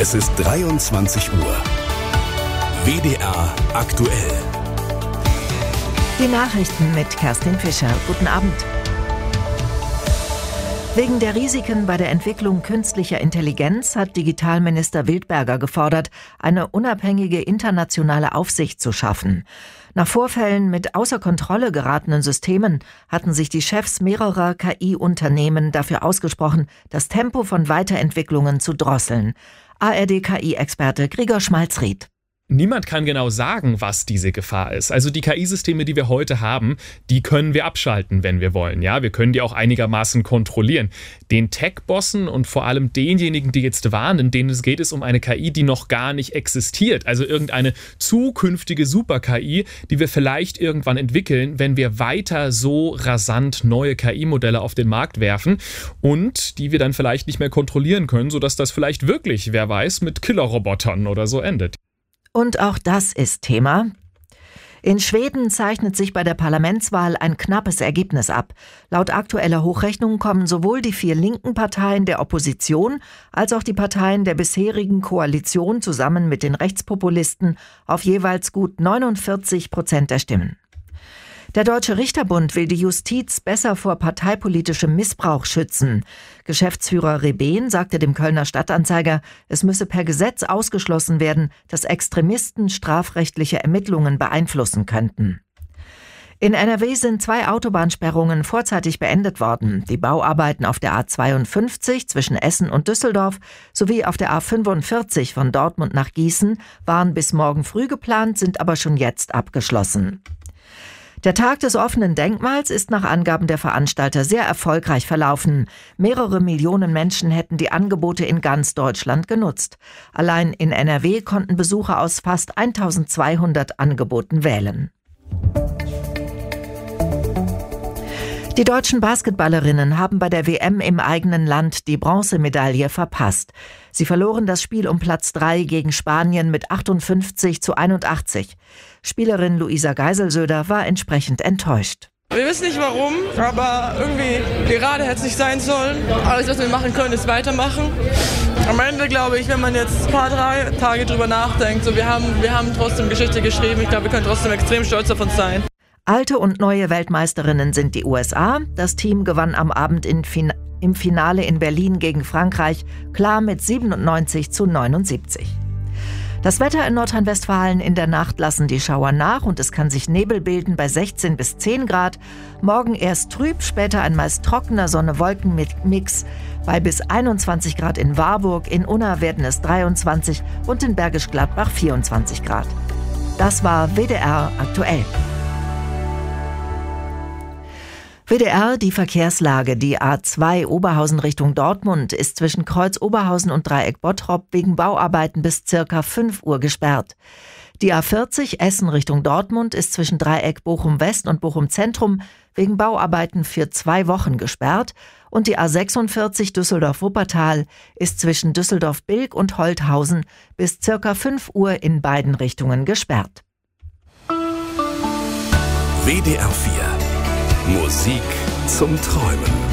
Es ist 23 Uhr. WDR aktuell. Die Nachrichten mit Kerstin Fischer. Guten Abend. Wegen der Risiken bei der Entwicklung künstlicher Intelligenz hat Digitalminister Wildberger gefordert, eine unabhängige internationale Aufsicht zu schaffen. Nach Vorfällen mit außer Kontrolle geratenen Systemen hatten sich die Chefs mehrerer KI-Unternehmen dafür ausgesprochen, das Tempo von Weiterentwicklungen zu drosseln. ARD-KI-Experte Gregor Schmalzried. Niemand kann genau sagen, was diese Gefahr ist. Also die KI-Systeme, die wir heute haben, die können wir abschalten, wenn wir wollen. Ja, wir können die auch einigermaßen kontrollieren. Den Tech-Bossen und vor allem denjenigen, die jetzt warnen, denen geht es um eine KI, die noch gar nicht existiert. Also irgendeine zukünftige Super-KI, die wir vielleicht irgendwann entwickeln, wenn wir weiter so rasant neue KI-Modelle auf den Markt werfen und die wir dann vielleicht nicht mehr kontrollieren können, sodass das vielleicht wirklich, wer weiß, mit Killerrobotern oder so endet. Und auch das ist Thema. In Schweden zeichnet sich bei der Parlamentswahl ein knappes Ergebnis ab. Laut aktueller Hochrechnung kommen sowohl die 4 linken Parteien der Opposition als auch die Parteien der bisherigen Koalition zusammen mit den Rechtspopulisten auf jeweils gut 49% der Stimmen. Der Deutsche Richterbund will die Justiz besser vor parteipolitischem Missbrauch schützen. Geschäftsführer Rebehn sagte dem Kölner Stadtanzeiger, es müsse per Gesetz ausgeschlossen werden, dass Extremisten strafrechtliche Ermittlungen beeinflussen könnten. In NRW sind 2 Autobahnsperrungen vorzeitig beendet worden. Die Bauarbeiten auf der A52 zwischen Essen und Düsseldorf sowie auf der A45 von Dortmund nach Gießen waren bis morgen früh geplant, sind aber schon jetzt abgeschlossen. Der Tag des offenen Denkmals ist nach Angaben der Veranstalter sehr erfolgreich verlaufen. Mehrere Millionen Menschen hätten die Angebote in ganz Deutschland genutzt. Allein in NRW konnten Besucher aus fast 1200 Angeboten wählen. Die deutschen Basketballerinnen haben bei der WM im eigenen Land die Bronzemedaille verpasst. Sie verloren das Spiel um Platz 3 gegen Spanien mit 58-81. Spielerin Luisa Geiselsöder war entsprechend enttäuscht. Wir wissen nicht warum, aber irgendwie gerade hätte es nicht sein sollen. Alles, was wir machen können, ist weitermachen. Am Ende glaube ich, wenn man jetzt ein paar 3 Tage drüber nachdenkt, so wir haben trotzdem Geschichte geschrieben. Ich glaube, wir können trotzdem extrem stolz auf uns sein. Alte und neue Weltmeisterinnen sind die USA. Das Team gewann am Abend im Finale in Berlin gegen Frankreich klar mit 97-79. Das Wetter in Nordrhein-Westfalen: in der Nacht lassen die Schauer nach und es kann sich Nebel bilden bei 16 bis 10 Grad. Morgen erst trüb, später ein meist trockener Sonne-Wolken-Mix. Bei bis 21 Grad in Warburg, in Unna werden es 23 und in Bergisch Gladbach 24 Grad. Das war WDR aktuell. WDR, die Verkehrslage. Die A2 Oberhausen Richtung Dortmund ist zwischen Kreuz Oberhausen und Dreieck Bottrop wegen Bauarbeiten bis ca. 5 Uhr gesperrt. Die A40 Essen Richtung Dortmund ist zwischen Dreieck Bochum West und Bochum Zentrum wegen Bauarbeiten für 2 Wochen gesperrt. Und die A46 Düsseldorf-Wuppertal ist zwischen Düsseldorf-Bilk und Holthausen bis ca. 5 Uhr in beiden Richtungen gesperrt. WDR 4 Musik zum Träumen.